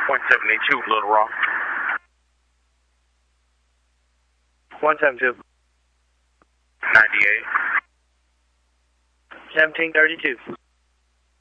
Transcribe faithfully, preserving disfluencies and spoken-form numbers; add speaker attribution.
Speaker 1: one seven eight two, Little Rock.
Speaker 2: one seven two.
Speaker 1: ninety-eight.
Speaker 2: seventeen thirty-two.